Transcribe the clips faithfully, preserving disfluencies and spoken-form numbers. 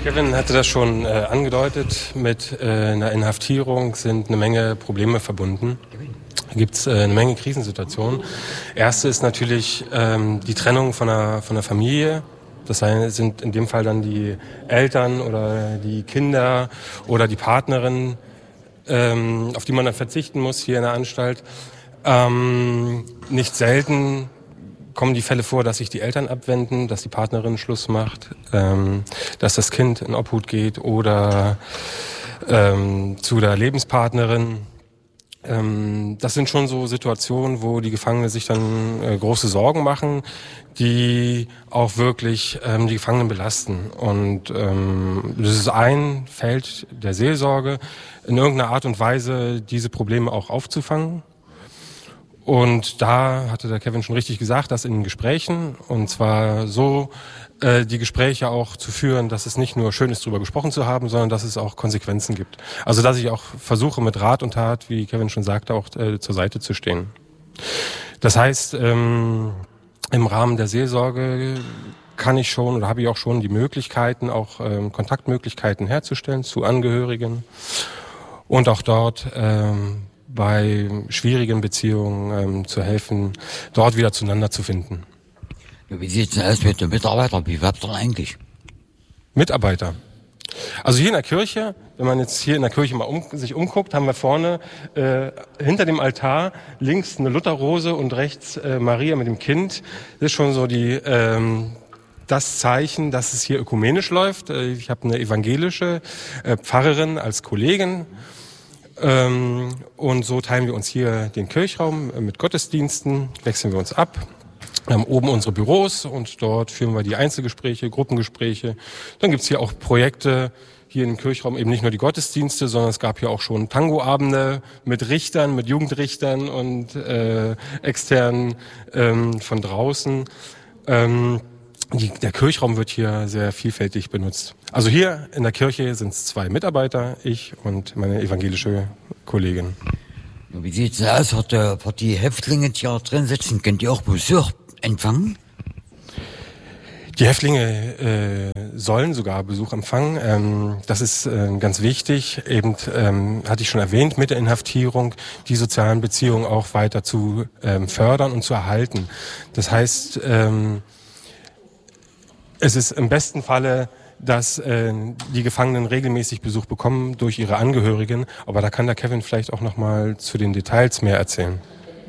Kevin hatte das schon äh, angedeutet, mit äh, einer Inhaftierung sind eine Menge Probleme verbunden. Da gibt es äh, eine Menge Krisensituationen. Erste ist natürlich ähm, die Trennung von der, von der Familie. Das sind in dem Fall dann die Eltern oder die Kinder oder die Partnerin, ähm, auf die man dann verzichten muss hier in der Anstalt. Ähm, nicht selten kommen die Fälle vor, dass sich die Eltern abwenden, dass die Partnerin Schluss macht, ähm, dass das Kind in Obhut geht oder ähm, zu der Lebenspartnerin. Ähm, das sind schon so Situationen, wo die Gefangenen sich dann äh, große Sorgen machen, die auch wirklich ähm, die Gefangenen belasten. Und ähm, das ist ein Feld der Seelsorge, in irgendeiner Art und Weise diese Probleme auch aufzufangen. Und da hatte der Kevin schon richtig gesagt, dass in den Gesprächen, und zwar so äh, die Gespräche auch zu führen, dass es nicht nur schön ist, drüber gesprochen zu haben, sondern dass es auch Konsequenzen gibt. Also dass ich auch versuche, mit Rat und Tat, wie Kevin schon sagte, auch äh, zur Seite zu stehen. Das heißt, ähm, im Rahmen der Seelsorge kann ich schon oder habe ich auch schon die Möglichkeiten, auch ähm, Kontaktmöglichkeiten herzustellen zu Angehörigen und auch dort ähm, bei schwierigen Beziehungen ähm, zu helfen, dort wieder zueinander zu finden. Ja, wie sieht es denn aus mit den Mitarbeitern? Wie werbt ihr eigentlich? Mitarbeiter. Also hier in der Kirche, wenn man jetzt hier in der Kirche mal um, sich umguckt, haben wir vorne äh, hinter dem Altar links eine Lutherrose und rechts äh, Maria mit dem Kind. Das ist schon so die ähm, das Zeichen, dass es hier ökumenisch läuft. Ich habe eine evangelische äh, Pfarrerin als Kollegin. Ähm, und so teilen wir uns hier den Kirchraum mit Gottesdiensten, wechseln wir uns ab. Wir haben oben unsere Büros und dort führen wir die Einzelgespräche, Gruppengespräche. Dann gibt's hier auch Projekte, hier im Kirchraum eben nicht nur die Gottesdienste, sondern es gab hier auch schon Tangoabende mit Richtern, mit Jugendrichtern und äh, externen ähm, von draußen. Ähm, Die, der Kirchraum wird hier sehr vielfältig benutzt. Also hier in der Kirche sind es zwei Mitarbeiter, ich und meine evangelische Kollegin. Wie sieht's aus für die, für die Häftlinge, die hier drin sitzen? Könnt ihr auch Besuch empfangen? Die Häftlinge äh, sollen sogar Besuch empfangen. Ähm, das ist äh, ganz wichtig. Eben, ähm, hatte ich schon erwähnt, mit der Inhaftierung die sozialen Beziehungen auch weiter zu ähm, fördern und zu erhalten. Das heißt, ähm, es ist im besten Falle, dass äh, die Gefangenen regelmäßig Besuch bekommen durch ihre Angehörigen. Aber da kann der Kevin vielleicht auch noch mal zu den Details mehr erzählen.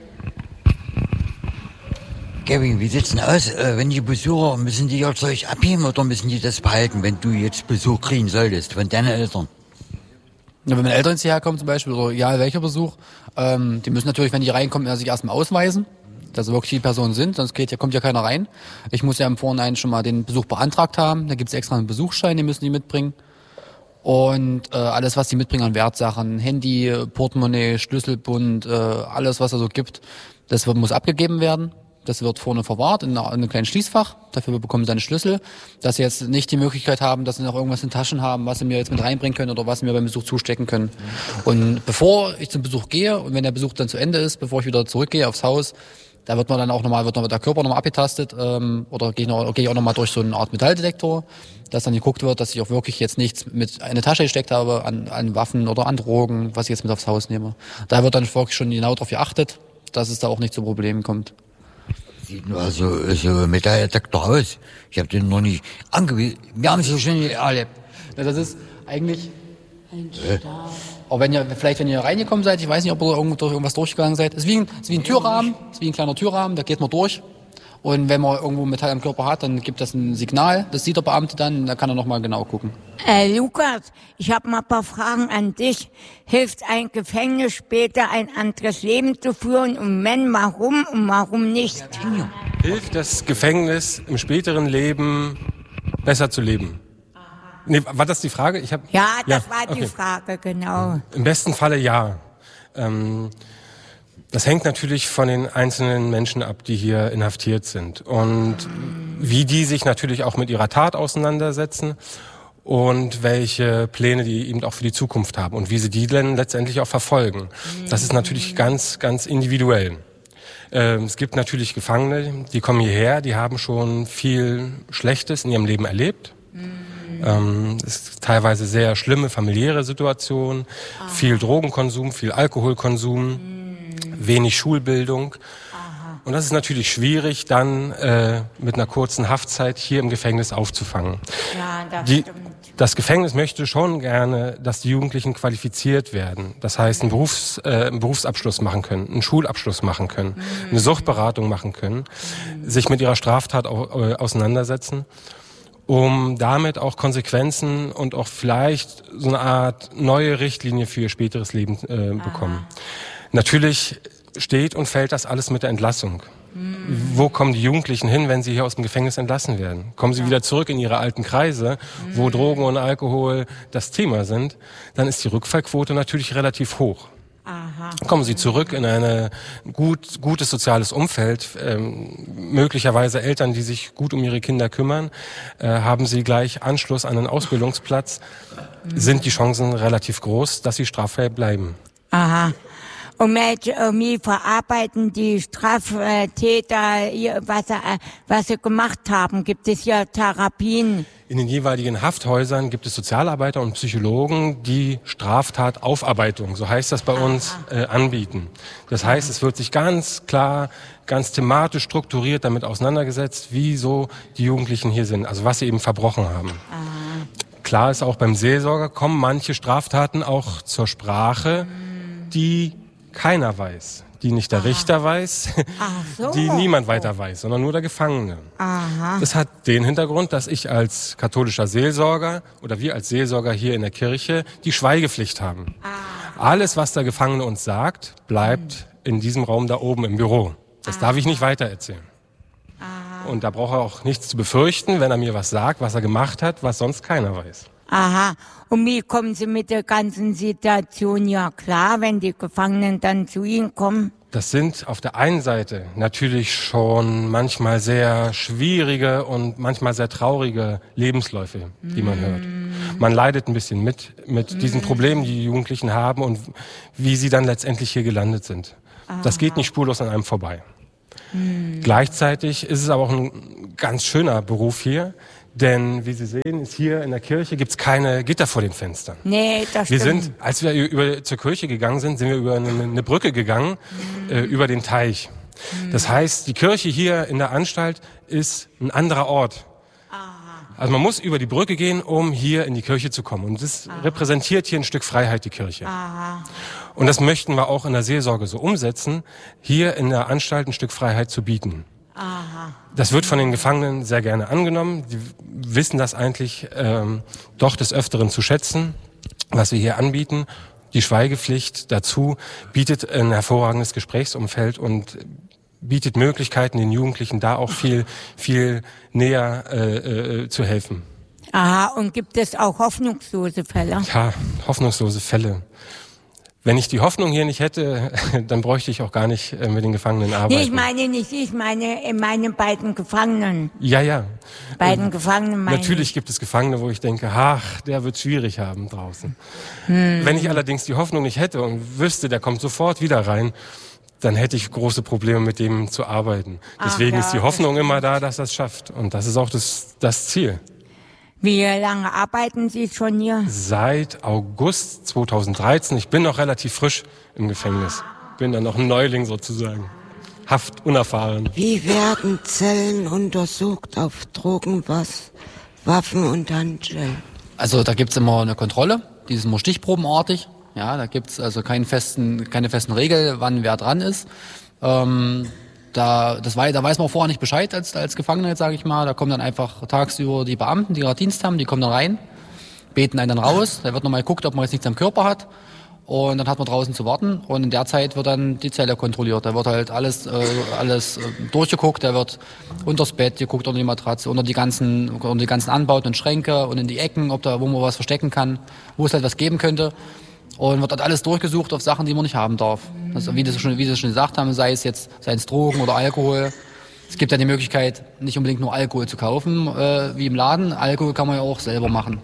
Kevin, wie sieht's denn aus, äh, wenn die Besucher, müssen die ihr Zeug abheben oder müssen die das behalten, wenn du jetzt Besuch kriegen solltest von deinen Eltern? Ja, wenn meine Eltern jetzt hierher kommen zum Beispiel, oder egal welcher Besuch, ähm, die müssen natürlich, wenn die reinkommen, sich erstmal ausweisen, dass sie wirklich die Personen sind, sonst geht, ja, kommt ja keiner rein. Ich muss ja im Vorhinein schon mal den Besuch beantragt haben, da gibt's extra einen Besuchsschein, den müssen die mitbringen. Und äh, alles, was die mitbringen an Wertsachen, Handy, Portemonnaie, Schlüsselbund, äh, alles, was es so gibt, das wird, muss abgegeben werden. Das wird vorne verwahrt in, einer, in einem kleinen Schließfach. Dafür bekommen sie einen Schlüssel, dass sie jetzt nicht die Möglichkeit haben, dass sie noch irgendwas in Taschen haben, was sie mir jetzt mit reinbringen können oder was sie mir beim Besuch zustecken können. Und bevor ich zum Besuch gehe und wenn der Besuch dann zu Ende ist, bevor ich wieder zurückgehe aufs Haus, da wird man dann auch nochmal, wird noch der Körper nochmal abgetastet, ähm, oder gehe ich, noch, gehe ich auch nochmal durch so eine Art Metalldetektor, dass dann geguckt wird, dass ich auch wirklich jetzt nichts mit in eine Tasche gesteckt habe, an, an Waffen oder an Drogen, was ich jetzt mit aufs Haus nehme. Da wird dann wirklich schon genau darauf geachtet, dass es da auch nicht zu Problemen kommt. Sieht nur so, so Metalldetektor aus. Ich habe den noch nicht angewiesen. Wir haben es ja schon erlebt. Ja, das ist eigentlich ein Stab. Auch wenn ihr, vielleicht wenn ihr reingekommen seid, ich weiß nicht, ob ihr irgendwo durch irgendwas durchgegangen seid. Es ist wie ein, ist wie ein Türrahmen, ist wie ein kleiner Türrahmen, da geht man durch. Und wenn man irgendwo Metall am Körper hat, dann gibt das ein Signal, das sieht der Beamte dann, da kann er nochmal genau gucken. Äh, Lukas, ich habe mal ein paar Fragen an dich. Hilft ein Gefängnis später ein anderes Leben zu führen? Und wenn, warum und warum nicht? Ja. Hilft das Gefängnis im späteren Leben besser zu leben? Nee, war das die Frage? Ich hab, ja, das ja, war die okay. Frage, genau. Im besten Falle ja. Ähm, das hängt natürlich von den einzelnen Menschen ab, die hier inhaftiert sind. Und wie die sich natürlich auch mit ihrer Tat auseinandersetzen und welche Pläne die eben auch für die Zukunft haben und wie sie die dann letztendlich auch verfolgen. Das ist natürlich ganz, ganz individuell. Ähm, es gibt natürlich Gefangene, die kommen hierher, die haben schon viel Schlechtes in ihrem Leben erlebt. Ähm, es ist teilweise sehr schlimme familiäre Situation, Aha. viel Drogenkonsum, viel Alkoholkonsum, mhm. wenig Schulbildung. Aha. Und das ist natürlich schwierig, dann äh, mit einer kurzen Haftzeit hier im Gefängnis aufzufangen. Ja, das Die, stimmt. Das Gefängnis möchte schon gerne, dass die Jugendlichen qualifiziert werden. Das heißt, einen, Berufs-, äh, einen Berufsabschluss machen können, einen Schulabschluss machen können, mhm. eine Suchtberatung machen können, mhm. sich mit ihrer Straftat auch, äh, auseinandersetzen, um damit auch Konsequenzen und auch vielleicht so eine Art neue Richtlinie für ihr späteres Leben äh, bekommen. Aha. Natürlich steht und fällt das alles mit der Entlassung. Mhm. Wo kommen die Jugendlichen hin, wenn sie hier aus dem Gefängnis entlassen werden? Kommen sie ja. wieder zurück in ihre alten Kreise, mhm. wo Drogen und Alkohol das Thema sind? Dann ist die Rückfallquote natürlich relativ hoch. Aha. Kommen sie zurück in ein gut, gutes soziales Umfeld, ähm, möglicherweise Eltern, die sich gut um ihre Kinder kümmern, äh, haben sie gleich Anschluss an einen Ausbildungsplatz, mhm. sind die Chancen relativ groß, dass sie straffrei bleiben. Aha. Und wie verarbeiten die Straftäter, was sie, was sie gemacht haben? Gibt es ja Therapien? In den jeweiligen Hafthäusern gibt es Sozialarbeiter und Psychologen, die Straftataufarbeitung, so heißt das bei uns, äh, anbieten. Das heißt, es wird sich ganz klar, ganz thematisch strukturiert damit auseinandergesetzt, wie so die Jugendlichen hier sind, also was sie eben verbrochen haben. Aha. Klar ist auch beim Seelsorger kommen manche Straftaten auch zur Sprache, die keiner weiß, die nicht der Aha. Richter weiß, so. die niemand weiter weiß, sondern nur der Gefangene. Aha. Das hat den Hintergrund, dass ich als katholischer Seelsorger oder wir als Seelsorger hier in der Kirche die Schweigepflicht haben. Aha. Alles, was der Gefangene uns sagt, bleibt mhm. in diesem Raum da oben im Büro. Das Aha. darf ich nicht weitererzählen. Aha. Und da braucht er auch nichts zu befürchten, wenn er mir was sagt, was er gemacht hat, was sonst keiner weiß. Aha. Und wie kommen Sie mit der ganzen Situation ja klar, wenn die Gefangenen dann zu Ihnen kommen? Das sind auf der einen Seite natürlich schon manchmal sehr schwierige und manchmal sehr traurige Lebensläufe, die man hört. Man leidet ein bisschen mit, mit diesen Problemen, die die Jugendlichen haben und wie sie dann letztendlich hier gelandet sind. Aha. Das geht nicht spurlos an einem vorbei. Hm. Gleichzeitig ist es aber auch ein ganz schöner Beruf hier. Denn, wie Sie sehen, ist hier in der Kirche gibt's keine Gitter vor den Fenstern. Nee, das wir stimmt. sind, als wir über, zur Kirche gegangen sind, sind wir über eine, eine Brücke gegangen, mhm. äh, über den Teich. Mhm. Das heißt, die Kirche hier in der Anstalt ist ein anderer Ort. Aha. Also man muss über die Brücke gehen, um hier in die Kirche zu kommen. Und das Aha. repräsentiert hier ein Stück Freiheit, die Kirche. Aha. Und das möchten wir auch in der Seelsorge so umsetzen, hier in der Anstalt ein Stück Freiheit zu bieten. Aha. Das wird von den Gefangenen sehr gerne angenommen. Die wissen das eigentlich ähm, doch des Öfteren zu schätzen, was wir hier anbieten. Die Schweigepflicht dazu bietet ein hervorragendes Gesprächsumfeld und bietet Möglichkeiten, den Jugendlichen da auch viel, viel näher äh, äh, zu helfen. Aha, und gibt es auch hoffnungslose Fälle? Ja, hoffnungslose Fälle. Wenn ich die Hoffnung hier nicht hätte, dann bräuchte ich auch gar nicht mit den Gefangenen arbeiten. Nee, ich meine nicht, ich meine meine beiden Gefangenen. Ja, ja. Beiden Gefangenen meine Natürlich ich. gibt es Gefangene, wo ich denke, ach, der wird schwierig haben draußen. Hm. Wenn ich allerdings die Hoffnung nicht hätte und wüsste, der kommt sofort wieder rein, dann hätte ich große Probleme, mit dem zu arbeiten. Deswegen ach, ja, ist die Hoffnung immer da, dass er es schafft. Und das ist auch das, das Ziel. Wie lange arbeiten Sie schon hier? Seit August zweitausenddreizehn. Ich bin noch relativ frisch im Gefängnis. Bin dann noch ein Neuling sozusagen. Haft unerfahren. Wie werden Zellen untersucht auf Drogen, was, Waffen und Handschellen? Also da gibt's immer eine Kontrolle, die ist immer stichprobenartig. Ja, da gibt's also keinen festen, keine festen Regeln, wann wer dran ist. Ähm, Da, das war, da weiß man vorher nicht Bescheid als, als Gefangener, sage ich mal. Da kommen dann einfach tagsüber die Beamten, die gerade Dienst haben, die kommen dann rein, beten einen dann raus. Da wird nochmal geguckt, ob man jetzt nichts am Körper hat. Und dann hat man draußen zu warten. Und in der Zeit wird dann die Zelle kontrolliert. Da wird halt alles, äh, alles äh, durchgeguckt. Da wird unters Bett geguckt, unter die Matratze, unter die ganzen, unter die ganzen Anbauten und Schränke und in die Ecken, ob da, wo man was verstecken kann, wo es halt was geben könnte. Und wird halt alles durchgesucht auf Sachen, die man nicht haben darf. Also wie, das schon, wie Sie schon gesagt haben, sei es jetzt sei es Drogen oder Alkohol. Es gibt ja die Möglichkeit, nicht unbedingt nur Alkohol zu kaufen, äh, wie im Laden. Alkohol kann man ja auch selber machen.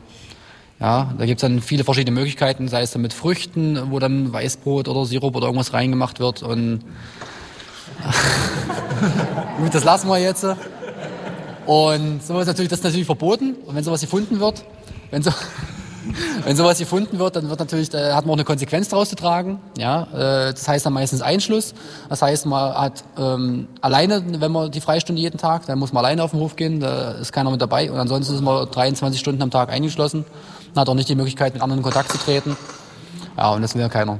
Ja, da gibt es dann viele verschiedene Möglichkeiten, sei es dann mit Früchten, wo dann Weißbrot oder Sirup oder irgendwas reingemacht wird. Und gut, das lassen wir jetzt. Und sowas natürlich, das ist natürlich verboten. Und wenn sowas gefunden wird, wenn so, wenn sowas gefunden wird, dann wird natürlich, da hat man auch eine Konsequenz daraus zu tragen. Ja, äh, das heißt dann meistens Einschluss. Das heißt, man hat ähm, alleine, wenn man die Freistunde jeden Tag, dann muss man alleine auf den Hof gehen, da ist keiner mit dabei. Und ansonsten ist man dreiundzwanzig Stunden am Tag eingeschlossen. Man hat auch nicht die Möglichkeit, mit anderen in Kontakt zu treten. Ja, und das will ja keiner.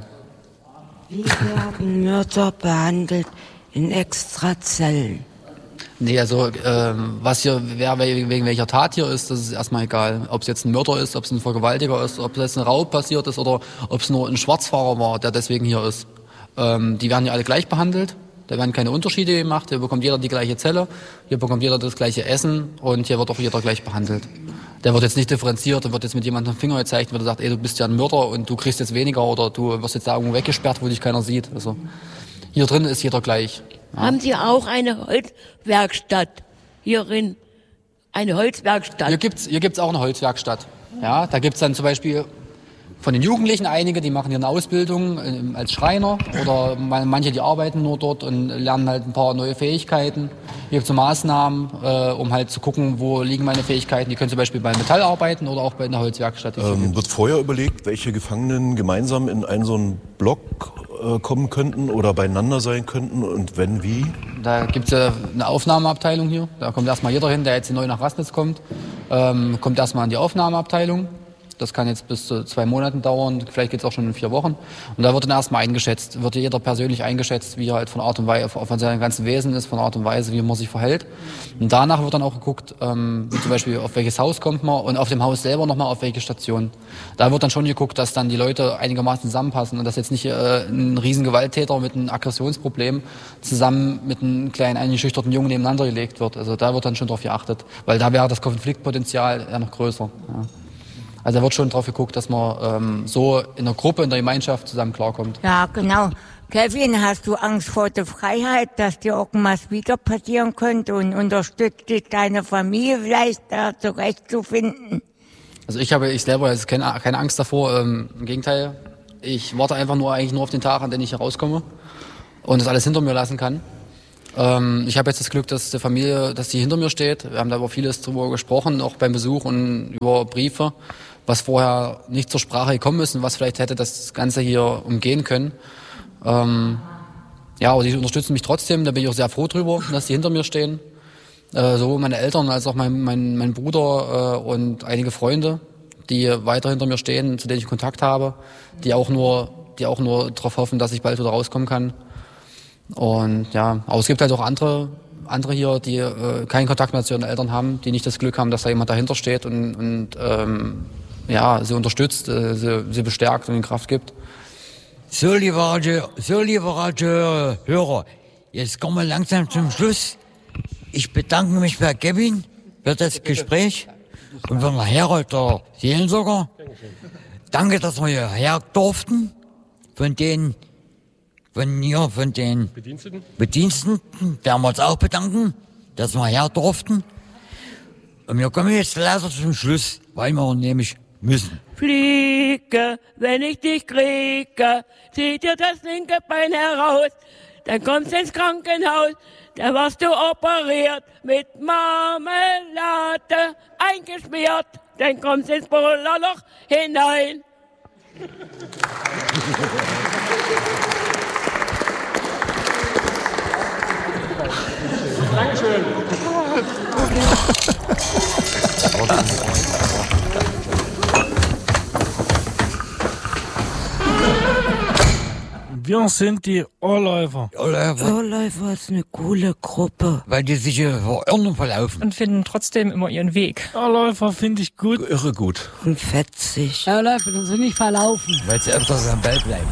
Wie werden Mörder behandelt in Extrazellen? Nee, also ähm, was hier, wer wegen welcher Tat hier ist, das ist erstmal egal. Ob es jetzt ein Mörder ist, ob es ein Vergewaltiger ist, ob es jetzt ein Raub passiert ist oder ob es nur ein Schwarzfahrer war, der deswegen hier ist. Ähm, die werden ja alle gleich behandelt. Da werden keine Unterschiede gemacht. Hier bekommt jeder die gleiche Zelle, hier bekommt jeder das gleiche Essen und hier wird auch jeder gleich behandelt. Der wird jetzt nicht differenziert, da wird jetzt mit jemandem den Finger gezeigt, wird sagt, ey, du bist ja ein Mörder und du kriegst jetzt weniger oder du wirst jetzt da irgendwo weggesperrt, wo dich keiner sieht. Also hier drin ist jeder gleich. Ja. Haben Sie auch eine Holzwerkstatt hierin? Eine Holzwerkstatt? Hier gibt's, hier gibt's auch eine Holzwerkstatt. Ja, da gibt's dann zum Beispiel von den Jugendlichen einige, die machen hier eine Ausbildung äh, als Schreiner oder manche, die arbeiten nur dort und lernen halt ein paar neue Fähigkeiten. Hier gibt's so Maßnahmen, äh, um halt zu gucken, wo liegen meine Fähigkeiten. Die können zum Beispiel bei Metall arbeiten oder auch bei einer Holzwerkstatt. Ähm, wird vorher überlegt, welche Gefangenen gemeinsam in einen so einen Block äh, kommen könnten oder beieinander sein könnten und wenn, wie? Da gibt's ja eine Aufnahmeabteilung hier. Da kommt erstmal jeder hin, der jetzt neu nach Rassnitz kommt, ähm, kommt erstmal in die Aufnahmeabteilung. Das kann jetzt bis zu zwei Monaten dauern, vielleicht geht's auch schon in vier Wochen. Und da wird dann erstmal eingeschätzt, wird jeder persönlich eingeschätzt, wie er halt von Art und Weise, von seinem ganzen Wesen ist, von Art und Weise, wie man sich verhält. Und danach wird dann auch geguckt, ähm, wie zum Beispiel auf welches Haus kommt man und auf dem Haus selber nochmal auf welche Station. Da wird dann schon geguckt, dass dann die Leute einigermaßen zusammenpassen und dass jetzt nicht äh, ein riesen Gewalttäter mit einem Aggressionsproblem zusammen mit einem kleinen eingeschüchterten Jungen nebeneinander gelegt wird. Also da wird dann schon drauf geachtet, weil da wäre das Konfliktpotenzial ja noch größer. Ja. Also da wird schon drauf geguckt, dass man ähm, so in der Gruppe, in der Gemeinschaft zusammen klarkommt. Ja, genau. Kevin, hast du Angst vor der Freiheit, dass dir irgendwas wieder passieren könnte und unterstützt dich deine Familie vielleicht da zurechtzufinden? Also ich habe, ich selber also keine, keine Angst davor, ähm, im Gegenteil. Ich warte einfach nur eigentlich nur auf den Tag, an den ich hier rauskomme und das alles hinter mir lassen kann. Ähm, ich habe jetzt das Glück, dass die Familie, dass die hinter mir steht. Wir haben da über vieles drüber gesprochen, auch beim Besuch und über Briefe, was vorher nicht zur Sprache gekommen ist und was vielleicht hätte das Ganze hier umgehen können. Ähm, ja, aber die unterstützen mich trotzdem, da bin ich auch sehr froh drüber, dass die hinter mir stehen. Äh, sowohl meine Eltern als auch mein, mein, mein Bruder äh, und einige Freunde, die weiter hinter mir stehen, zu denen ich Kontakt habe, die auch nur, die auch nur darauf hoffen, dass ich bald wieder rauskommen kann. Und ja, aber es gibt halt auch andere, andere hier, die äh, keinen Kontakt mehr zu ihren Eltern haben, die nicht das Glück haben, dass da jemand dahinter steht und, und ähm, ja, sie unterstützt, äh, sie, sie bestärkt und ihnen Kraft gibt. So, liebe Radio, so, liebe Radio-Hörer, jetzt kommen wir langsam zum Schluss. Ich bedanke mich bei Kevin für das Gespräch und für den Herold der Seelensorger. Danke, dass wir hierher durften. Von den, von hier, von den Bediensteten? Bediensteten werden wir uns auch bedanken, dass wir her durften. Und wir kommen jetzt leider zum Schluss, weil wir nämlich müssen. Fliege, wenn ich dich kriege, zieh dir das linke Bein heraus, dann kommst du ins Krankenhaus, da wirst du operiert, mit Marmelade eingeschmiert, dann kommst du ins Bullerloch hinein. Dankeschön. Wir sind die Ohrläufer. Ohrläufer. Ohrläufer ist eine coole Gruppe. Weil die sich hier verirren und verlaufen. Und finden trotzdem immer ihren Weg. Ohrläufer finde ich gut. Irre gut. Und fetzig. Ohrläufer sind nicht verlaufen. Weil sie öfters am Ball bleiben.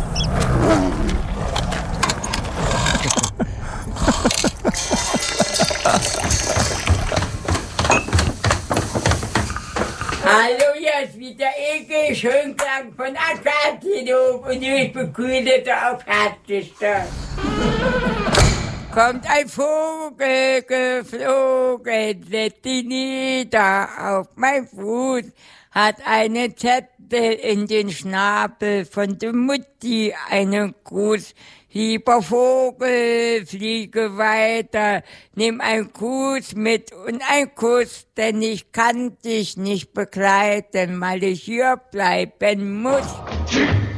Hallo, hier ist wieder Eke Schönklang von Aschatinum und ich begrüße auf Herzlichste. Kommt ein Vogel geflogen, setzt ihn nieder auf mein Fuß, hat einen Zettel in den Schnabel von der Mutti, einen Gruß. Lieber Vogel, fliege weiter, nimm einen Kuss mit und einen Kuss, denn ich kann dich nicht begleiten, weil ich hier bleiben muss.